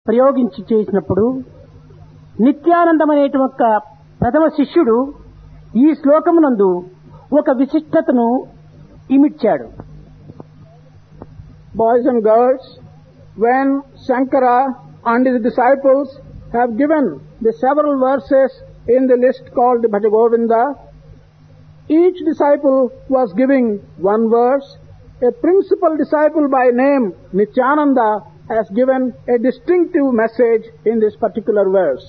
ప్రయోగించి చేసినప్పుడు నిత్యానందమనేటి ఒక ప్రథమ శిష్యుడు ఈ శ్లోకమునందు ఒక విశిష్టతను ఇమిడ్చాడు. Boys and girls, when Shankara and his disciples have given the several verses in the list called the Bhaja Govinda, each disciple was giving one verse. A principal disciple by name Nityananda has given a distinctive message in this particular verse.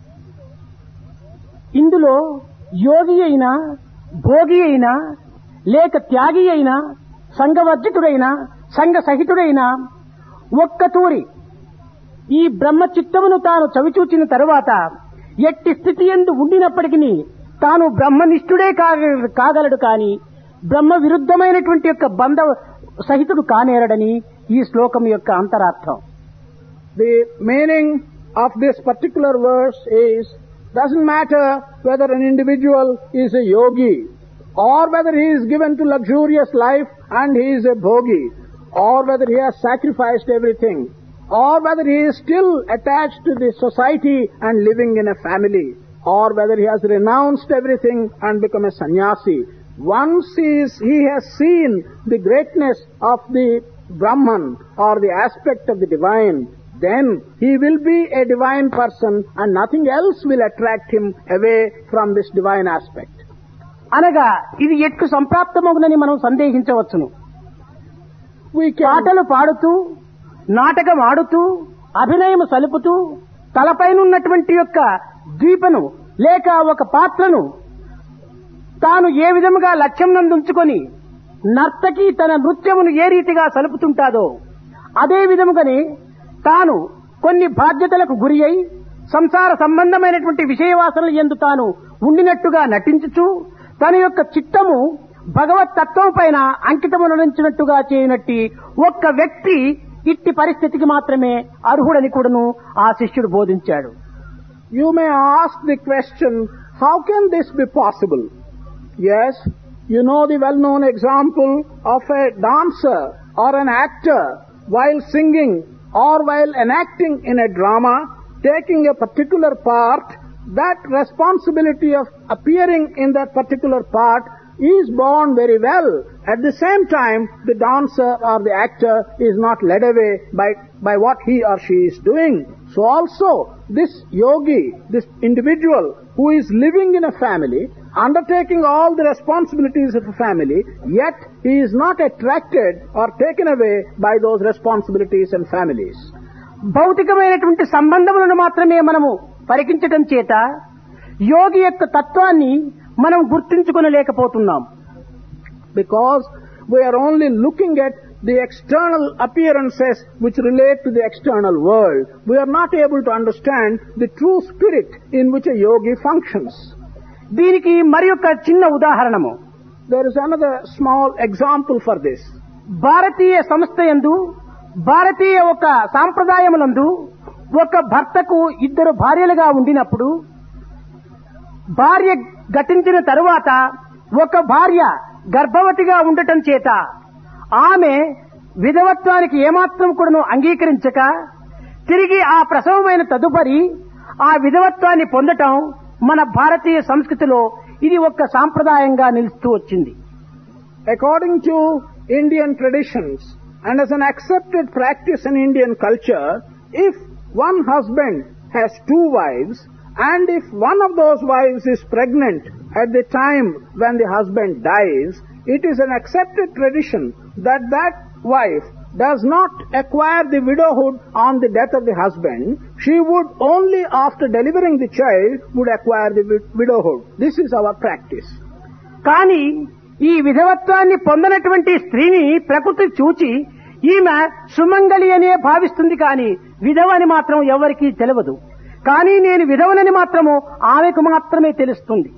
ఇందులో యోగి అయినా భోగి అయినా లేక త్యాగి అయినా సంఘవర్జితుడైనా సంఘ సహితుడైనా ఒక్కతూరి ఈ బ్రహ్మ చిత్తమును తాను చవిచూచిన తరువాత ఎట్టి స్థితి యందు ఉండినప్పటికీ తాను బ్రహ్మనిష్ఠుడే కాగలడు కాని బ్రహ్మ విరుద్ధమైనటువంటి యొక్క బంధ సహితుడు కానేరడని ఈ శ్లోకం యొక్క అంతరార్థం. The meaning of this particular verse is, doesn't matter whether an individual is a yogi or whether he is given to luxurious life and he is a bhogi, or whether he has sacrificed everything, or whether he is still attached to the society and living in a family, or whether he has renounced everything and become a sannyasi. Once he has seen the greatness of the Brahman or the aspect of the divine, then he will be a divine person and nothing else will attract him away from this divine aspect. అనగా ఇది ఎట్లు సంప్రాప్తమగునని మనం సందేహించవచ్చును. పాటలు పాడుతూ నాటకం ఆడుతూ అభినయం సలుపుతూ తలపైనున్నటువంటి యొక్క ద్వీపను లేక ఒక పాత్రను తాను ఏ విధముగా లక్ష్యం నందుంచుకొని నర్తకి తన నృత్యమును ఏ రీతిగా సలుపుతుంటాదో అదే విధముగానే తాను కొన్ని బాధ్యతలకు గురి అయి సంసార సంబంధమైనటువంటి విషయవాసనలు యందు తాను ఉండినట్టుగా నటించుచు తన యొక్క చిత్తము భగవత్ తత్వం పైన అంకితమునరించినట్టుగా చేయనట్టి ఒక్క వ్యక్తి ఇట్టి పరిస్థితికి మాత్రమే అర్హుడని కూడాను ఆ శిష్యుడు బోధించాడు. You may ask the question, how can this be possible? Yes, you know the well-known example of a dancer or an actor while singing or while enacting in a drama, taking a particular part. That responsibility of appearing in that particular part is borne very well. At the same time, the dancer or the actor is not led away by what he or she is doing. So also, this yogi, this individual who is living in a family, undertaking all the responsibilities of a family, yet he is not attracted or taken away by those responsibilities and families. భౌతికమైనటువంటి సంబంధములను మాత్రమే మనము పరికించటం చేత యోగి యొక్క తత్వాన్ని మనం గుర్తించుకొనలేకపోతున్నాం. Because we are only looking at the external appearances which relate to the external world. We are not able to understand the true spirit in which a yogi functions. దీనికి మరి ఒక చిన్న ఉదాహరణము. There is another small example for this. భారతీయ సంస్థ యందు భారతీయ ఒక సాంప్రదాయములందు ఒక భర్తకు ఇద్దరు భార్యలుగా ఉండినప్పుడు భార్య గతించిన తరువాత ఒక భార్య గర్భవతిగా ఉండటం చేత ఆమె విధవత్వానికి ఏమాత్రం కూడాను అంగీకరించక తిరిగి ఆ ప్రసవమైన తదుపరి ఆ విధవత్వాన్ని పొందటం మన భారతీయ సంస్కృతిలో ఇది ఒక సాంప్రదాయంగా నిలుస్తూ వచ్చింది. According to Indian traditions and as an accepted practice in Indian culture, if one husband has two wives and if one of those wives is pregnant at the time when the husband dies, it is an accepted tradition that that wife does not acquire the widowhood on the death of the husband. She would only after delivering the child would acquire the widowhood. This is our practice. కానీ ఈ విధవత్వాన్ని పొందనటువంటి స్త్రీని ప్రకృతి చూచి ఈమె సుమంగళి అనే భావిస్తుంది కానీ విధవని మాత్రం ఎవరికీ తెలియదు. కానీ నేను విధవనని మాత్రము ఆమెకు మాత్రమే తెలుస్తుంది.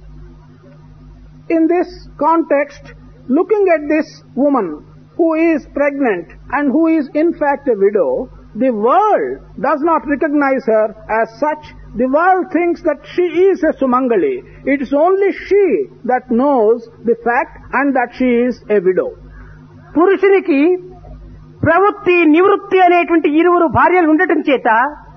In this context, looking at this woman who is pregnant and who is in fact a widow, the world does not recognize her as such. The world thinks that she is a Sumangali. It is only she that knows the fact and that she is a widow. పురుషునికి ప్రవృత్తి నివృత్తి అనేటువంటి ఇరువురు భార్యలు ఉండటం చేత